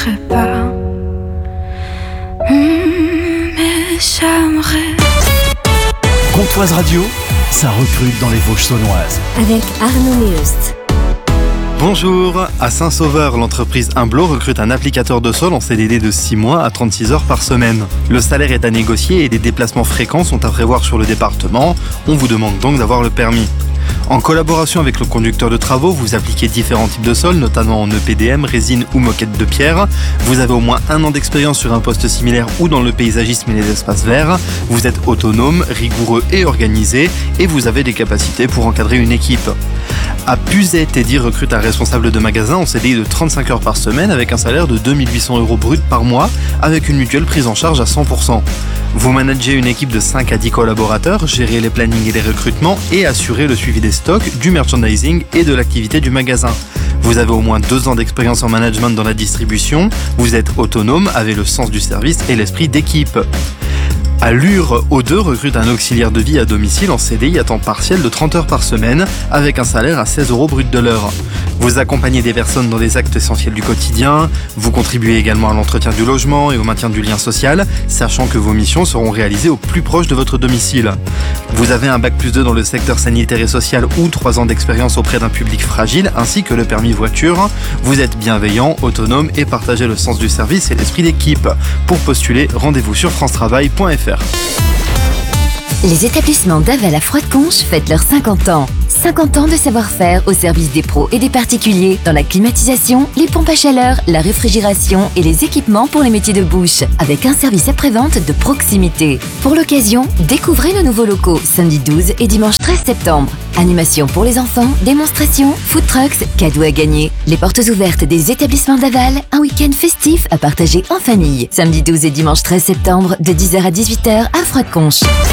ferai pas. Mais j'aimerais. Comtoise Radio, ça recrute dans les Vosges saunoises. Avec Arnaud Méust. Bonjour, à Saint-Sauveur, l'entreprise Humblo recrute un applicateur de sol en CDD de 6 mois à 36 heures par semaine. Le salaire est à négocier et des déplacements fréquents sont à prévoir sur le département. On vous demande donc d'avoir le permis. En collaboration avec le conducteur de travaux, vous appliquez différents types de sols, notamment en EPDM, résine ou moquette de pierre. Vous avez au moins 1 an d'expérience sur un poste similaire ou dans le paysagisme et les espaces verts. Vous êtes autonome, rigoureux et organisé et vous avez des capacités pour encadrer une équipe. À Puzet, Teddy recrute un responsable de magasin en CDI de 35 heures par semaine avec un salaire de 2800 € brut par mois avec une mutuelle prise en charge à 100%. Vous managez une équipe de 5 à 10 collaborateurs, gérez les plannings et les recrutements et assurez le suivi des stocks, du merchandising et de l'activité du magasin. Vous avez au moins 2 ans d'expérience en management dans la distribution, vous êtes autonome, avez le sens du service et l'esprit d'équipe. À Lure, O2 recrute un auxiliaire de vie à domicile en CDI à temps partiel de 30 heures par semaine avec un salaire à 16 € brut de l'heure. Vous accompagnez des personnes dans les actes essentiels du quotidien, vous contribuez également à l'entretien du logement et au maintien du lien social, sachant que vos missions seront réalisées au plus proche de votre domicile. Vous avez un bac+2 dans le secteur sanitaire et social ou 3 ans d'expérience auprès d'un public fragile ainsi que le permis voiture. Vous êtes bienveillant, autonome et partagez le sens du service et l'esprit d'équipe. Pour postuler, rendez-vous sur francetravail.fr. Les établissements d'Aval à Froide-Conche fêtent leurs 50 ans. 50 ans de savoir-faire au service des pros et des particuliers dans la climatisation, les pompes à chaleur, la réfrigération et les équipements pour les métiers de bouche, avec un service après-vente de proximité. Pour l'occasion, découvrez nos nouveaux locaux samedi 12 et dimanche 13 septembre. Animation pour les enfants, démonstration, food trucks, cadeaux à gagner. Les portes ouvertes des établissements d'Aval, un week-end festif à partager en famille. Samedi 12 et dimanche 13 septembre de 10h à 18h à Froide-Conche.